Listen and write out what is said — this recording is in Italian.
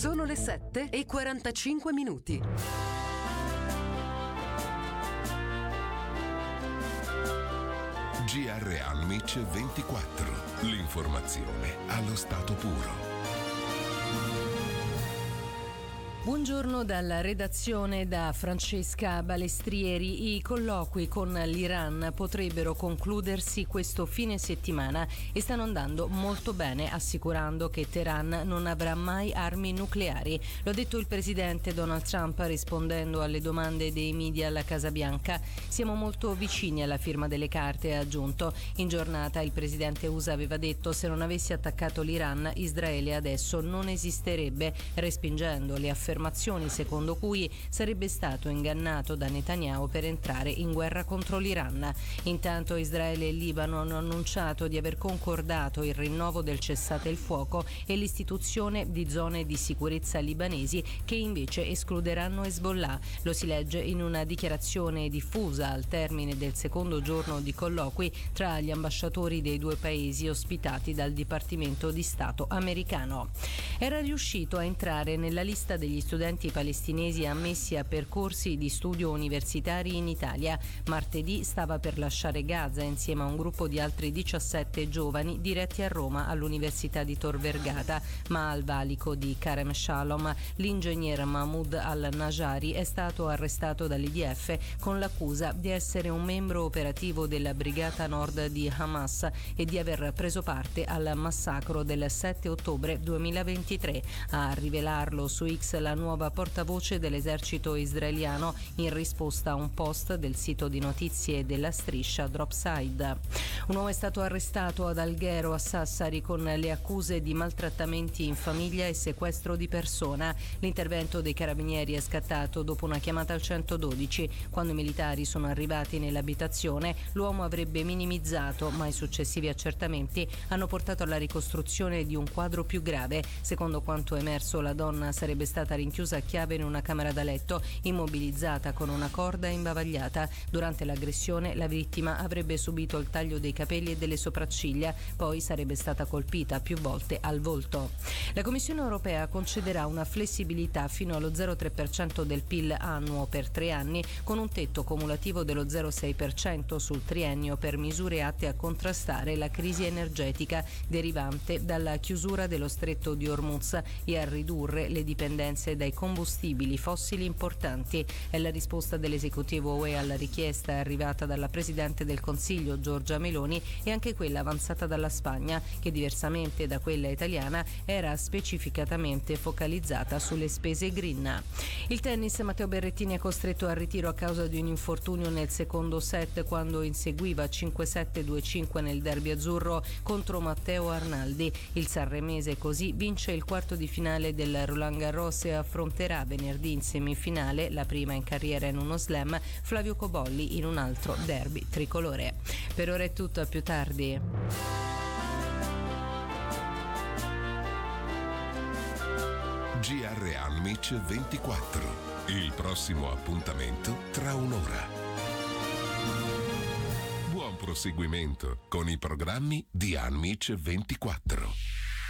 Sono le 7:45. GR Almic 24. L'informazione allo stato puro. Buongiorno dalla redazione da Francesca Balestrieri. I colloqui con l'Iran potrebbero concludersi questo fine settimana e stanno andando molto bene, assicurando che Teheran non avrà mai armi nucleari. Lo ha detto il presidente Donald Trump rispondendo alle domande dei media alla Casa Bianca. Siamo molto vicini alla firma delle carte, ha aggiunto. In giornata il presidente USA aveva detto: se non avessi attaccato l'Iran, Israele adesso non esisterebbe, respingendo le affermazioni secondo cui sarebbe stato ingannato da Netanyahu per entrare in guerra contro l'Iran. Intanto Israele e Libano hanno annunciato di aver concordato il rinnovo del cessate il fuoco e l'istituzione di zone di sicurezza libanesi che invece escluderanno Hezbollah. Lo si legge in una dichiarazione diffusa al termine del secondo giorno di colloqui tra gli ambasciatori dei due paesi ospitati dal Dipartimento di Stato americano. Era riuscito a entrare nella lista degli studenti palestinesi ammessi a percorsi di studio universitari in Italia. Martedì stava per lasciare Gaza insieme a un gruppo di altri 17 giovani diretti a Roma all'Università di Tor Vergata, ma al valico di Karem Shalom l'ingegner Mahmoud al-Najari è stato arrestato dall'IDF con l'accusa di essere un membro operativo della Brigata Nord di Hamas e di aver preso parte al massacro del 7 ottobre 2023. A rivelarlo su X la nuova portavoce dell'esercito israeliano in risposta a un post del sito di notizie della striscia Dropside. Un uomo è stato arrestato ad Alghero a Sassari con le accuse di maltrattamenti in famiglia e sequestro di persona. L'intervento dei carabinieri è scattato dopo una chiamata al 112. Quando i militari sono arrivati nell'abitazione, l'uomo avrebbe minimizzato, ma i successivi accertamenti hanno portato alla ricostruzione di un quadro più grave. Secondo quanto emerso, la donna sarebbe stata rinchiusa a chiave in una camera da letto, immobilizzata con una corda e imbavagliata. Durante l'aggressione la vittima avrebbe subito il taglio dei capelli e delle sopracciglia, poi sarebbe stata colpita più volte al volto. La Commissione europea concederà una flessibilità fino allo 0,3% del PIL annuo per 3 anni, con un tetto cumulativo dello 0,6% sul triennio per misure atte a contrastare la crisi energetica derivante dalla chiusura dello stretto di Hormuz e a ridurre le dipendenze dai combustibili fossili importanti. È la risposta dell'esecutivo UE alla richiesta arrivata dalla Presidente del Consiglio Giorgia Meloni e anche quella avanzata dalla Spagna, che diversamente da quella italiana era specificatamente focalizzata sulle spese green. Il tennis: Matteo Berrettini è costretto al ritiro a causa di un infortunio nel secondo set quando inseguiva 5-7-2-5 nel derby azzurro contro Matteo Arnaldi. Il sanremese così vince il quarto di finale del Roland Garros e affronterà venerdì in semifinale, la prima in carriera in uno slam, Flavio Cobolli in un altro derby tricolore. Per ora è tutto, a più tardi. GR Almic 24. Il prossimo appuntamento tra un'ora. Buon proseguimento con i programmi di Almic 24.